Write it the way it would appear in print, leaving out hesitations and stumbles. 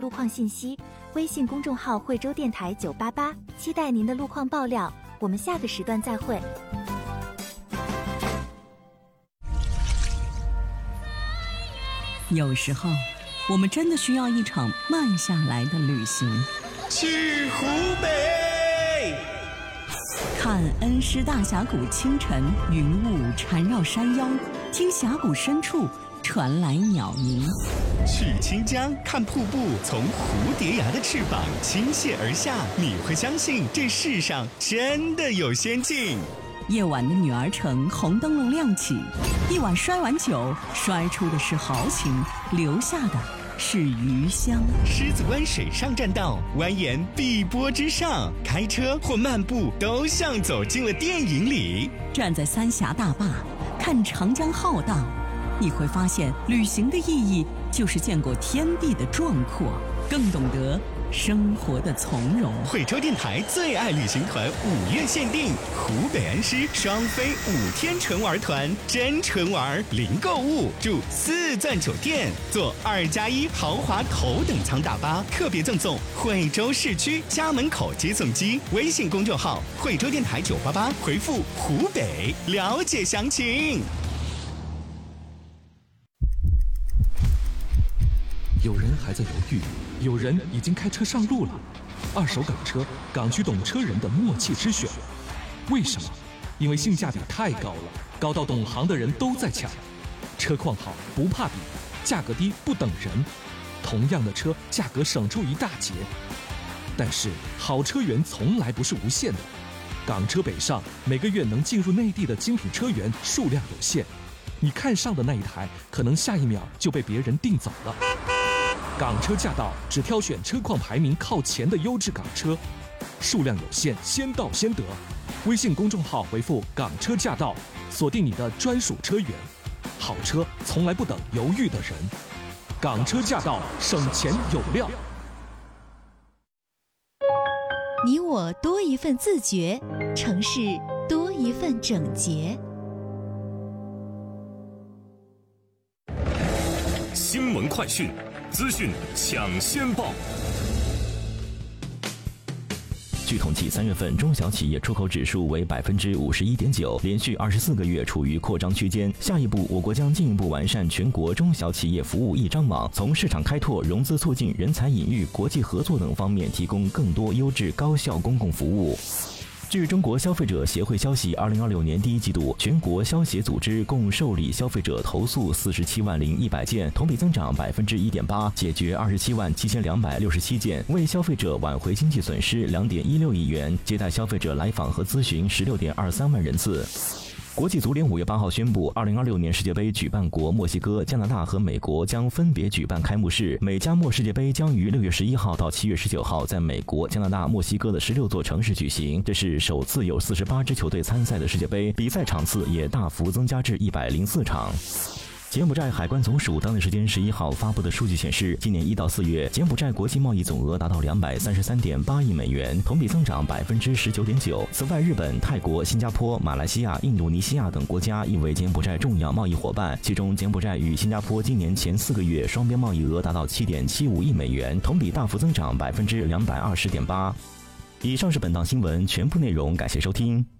路况信息。微信公众号惠州电台988，期待您的路况爆料。我们下个时段再会。 有时候，我们真的需要一场慢下来的旅行。 去湖北， 看恩施大峡谷清晨，云雾缠绕山腰，听峡谷深处传来鸟鸣。 去清江看瀑布从蝴蝶崖的翅膀倾泻而下，你会相信这世上真的有仙境。 夜晚的女儿城红灯笼亮起，一碗摔碗酒，摔出的是豪情，留下的是余香。 狮子湾水上栈道蜿蜒碧波之上，开车或漫步都像走进了电影里。 站在三峡大坝看长江浩荡，你会发现旅行的意义就是见过天地的壮阔，更懂得生活的从容。 惠州电台最爱旅行团5月限定湖北恩施双飞5天纯玩团，真纯玩零购物，住4钻酒店，坐2+1豪华头等舱大巴，特别赠送惠州市区家门口接送机。微信公众号惠州电台988，回复湖北了解详情。 有人还在犹豫，有人已经开车上路了。二手港车，港区懂车人的默契之选。为什么？因为性价比太高了，高到懂行的人都在抢。车况好不怕比，价格低不等人。同样的车，价格省出一大截。但是好车源从来不是无限的。港车北上，每个月能进入内地的精品车源数量有限。你看上的那一台，可能下一秒就被别人订走了。港车驾到，只挑选车况排名靠前的优质港车，数量有限，先到先得。微信公众号回复港车驾到，锁定你的专属车源。好车从来不等犹豫的人，港车驾到，省钱有料。 你我多一份自觉，城市多一份整洁。 新闻快讯，资讯抢先报。据统计，3月份中小企业出口指数为51.9%，连续24个月处于扩张区间。下一步，我国将进一步完善全国中小企业服务一张网，从市场开拓、融资促进、人才引育、国际合作等方面提供更多优质高效公共服务。据中国消费者协会消息，2026年第一季度，全国消协组织共受理消费者投诉47.100件，同比增长1.8%，解决27.7267件，为消费者挽回经济损失2.16亿元，接待消费者来访和咨询16.23万人次。国际足联5月8号宣布，2026年世界杯举办国墨西哥、加拿大和美国将分别举办开幕式。美加墨世界杯将于6月11号到7月19号在美国、加拿大、墨西哥的16座城市举行。这是首次有48支球队参赛的世界杯，比赛场次也大幅增加至104场。柬埔寨海关总署当地时间11号发布的数据显示，今年1到4月，柬埔寨国际贸易总额达到233.8亿美元，同比增长19.9%。此外，日本、泰国、新加坡、马来西亚、印度尼西亚等国家亦为柬埔寨重要贸易伙伴，其中柬埔寨与新加坡今年前4个月双边贸易额达到7.75亿美元，同比大幅增长220.8%。以上是本档新闻全部内容，感谢收听。